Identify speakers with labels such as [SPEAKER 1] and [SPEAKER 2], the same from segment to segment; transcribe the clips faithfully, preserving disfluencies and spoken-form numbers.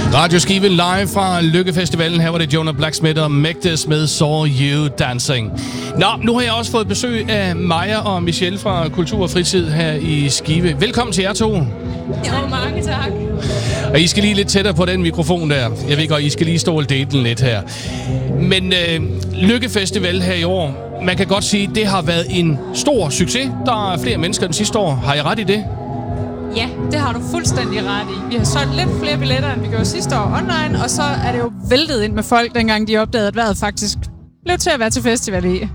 [SPEAKER 1] Radio Skive live fra Lykkefestivalen. Her var det Jonah Blacksmith og Mægtes med Saw You Dancing. Nå, nu har jeg også fået besøg af Maja og Michelle fra Kultur og Fritid her i Skive. Velkommen til jer to.
[SPEAKER 2] Jo, mange tak.
[SPEAKER 1] Og I skal lige lidt tættere på den mikrofon der. Jeg ved godt, I skal lige stå og date den lidt her. Men øh, Lykkefestival her i år, man kan godt sige, det har været en stor succes. Der er flere mennesker den sidste år. Har I ret i det?
[SPEAKER 2] Ja, det har du fuldstændig ret i. Vi har solgt lidt flere billetter, end vi gjorde sidste år online, og så er det jo væltet ind med folk, dengang de opdagede, at vejret faktisk blev til at være til festival i.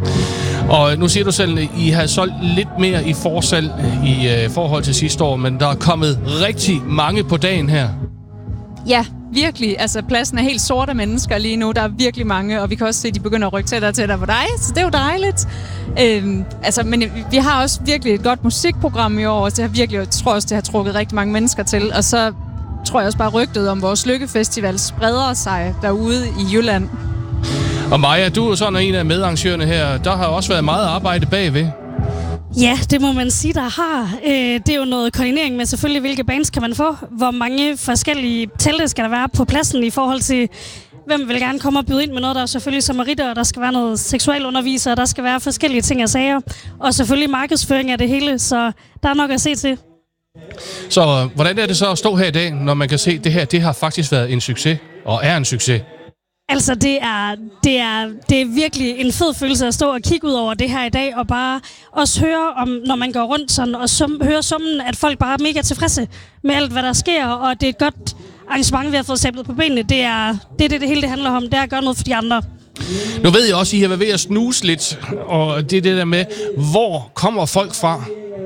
[SPEAKER 1] Og nu siger du selv, at I har solgt lidt mere i forsalg i øh, forhold til sidste år, men der er kommet rigtig mange på dagen her.
[SPEAKER 2] Ja, virkelig. Altså, pladsen er helt sort af mennesker lige nu. Der er virkelig mange, og vi kan også se, at de begynder at rykke tættere og tættere på dig, så det er jo dejligt. Øhm, altså, men vi har også virkelig et godt musikprogram i år, og det har virkelig, jeg tror også, det har trukket rigtig mange mennesker til. Og så tror jeg også bare, rygtet om vores Lykkefestival spreder sig derude i Jylland.
[SPEAKER 1] Og Maja, du er sådan en af medarrangørerne her. Der har også været meget arbejde bagved.
[SPEAKER 3] Ja, det må man sige, der har. Det er jo noget koordinering med selvfølgelig, hvilke bands kan man få. Hvor mange forskellige telte skal der være på pladsen i forhold til, hvem vil gerne komme og byde ind med noget. Der er selvfølgelig samaritter, og der skal være noget seksualunderviser, og der skal være forskellige ting og sager. Og selvfølgelig markedsføring af det hele, så der er nok at se til.
[SPEAKER 1] Så hvordan er det så at stå her i dag, når man kan se, at det her det har faktisk været en succes, og er en succes?
[SPEAKER 3] Altså, det er, det, er, det er virkelig en fed følelse at stå og kigge ud over det her i dag, og bare også høre om, når man går rundt sådan, og sum, høre summen, at folk bare er mega tilfredse med alt, hvad der sker, og det er et godt arrangement, vi har fået sablet på benene. Det er det, det, det hele det handler om, det er at gøre noget for de andre.
[SPEAKER 1] Nu ved jeg også, at I har været ved at snuse lidt, og det er det der med, hvor kommer folk fra?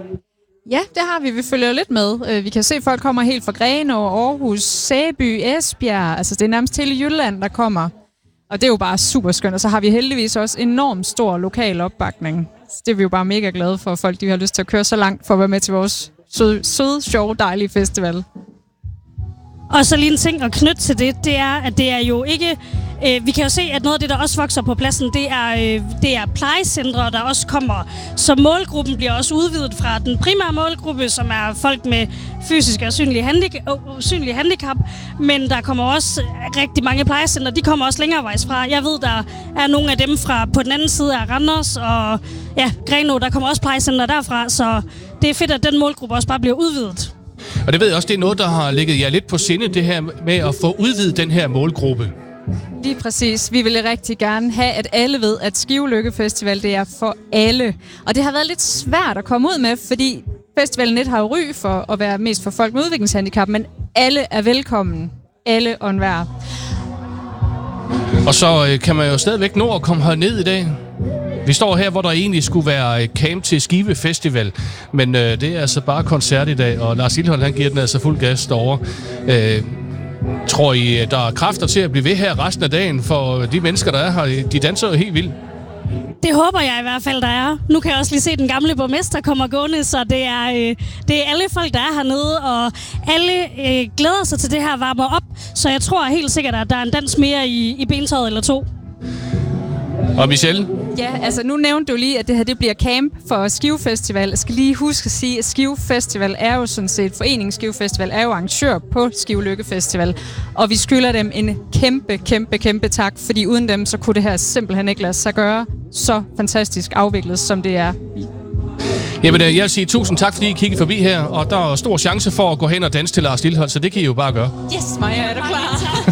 [SPEAKER 2] Ja, det har vi. Vi følger jo lidt med. Vi kan se, at folk kommer helt fra Grenaa, Aarhus, Sæby, Esbjerg. Altså, det er nærmest hele Jylland, der kommer. Og det er jo bare super skønt. Og så har vi heldigvis også enormt stor lokal opbakning. Så det er vi jo bare mega glade for, at folk de har lyst til at køre så langt for at være med til vores søde, søde sjove, dejlige festival.
[SPEAKER 3] Og så lige en ting at knytte til det, det er, at det er jo ikke... Øh, vi kan jo se, at noget af det, der også vokser på pladsen, det er, øh, det er plejecentre, der også kommer. Så målgruppen bliver også udvidet fra den primære målgruppe, som er folk med fysisk og usynlige handicap, usynlige handicap. Men der kommer også rigtig mange plejecentre, de kommer også længerevejs fra. Jeg ved, der er nogle af dem fra på den anden side af Randers og ja, Grenaa, der kommer også plejecentre derfra. Så det er fedt, at den målgruppe også bare bliver udvidet.
[SPEAKER 1] Og det ved jeg også, det er noget, der har ligget jer lidt på sinde, det her med at få udvidet den her målgruppe.
[SPEAKER 2] Lige præcis. Vi ville rigtig gerne have, at alle ved, at Skive Lykkefestival, det er for alle. Og det har været lidt svært at komme ud med, fordi festivalen lidt har jo ry for at være mest for folk med udviklingshandicap, men alle er velkommen. Alle og enhver.
[SPEAKER 1] Og så øh, kan man jo stadigvæk nå at komme herned i dag. Vi står her, hvor der egentlig skulle være camp til Skive Festival, men øh, det er altså bare koncert i dag, og Lars Ilhold, han giver den altså fuld gas derovre. Øh, tror I, der er kræfter til at blive ved her resten af dagen, for de mennesker, der er her, de danser jo helt vildt?
[SPEAKER 3] Det håber jeg i hvert fald, der er. Nu kan jeg også lige se, at den gamle borgmester kommer gående, så det er, øh, det er alle folk, der er hernede, og alle øh, glæder sig til det her varmer op, så jeg tror helt sikkert, at der er en dans mere i, i bentøjet eller to.
[SPEAKER 1] Og Michelle?
[SPEAKER 2] Ja, altså nu nævnte du lige, at det her det bliver camp for Skive Festival. Jeg skal lige huske at sige, at Skive Festival er jo sådan set, foreningen Skive Festival er jo arrangør på Skive Lykkefestival. Og vi skylder dem en kæmpe, kæmpe, kæmpe tak, fordi uden dem, så kunne det her simpelthen ikke lade sig gøre så fantastisk afviklet, som det er.
[SPEAKER 1] Jamen, jeg vil sige tusind tak, fordi I kiggede forbi her, og der er stor chance for at gå hen og danse til Lars Lillehold, så det kan I jo bare gøre.
[SPEAKER 2] Yes, Maja, er du klar?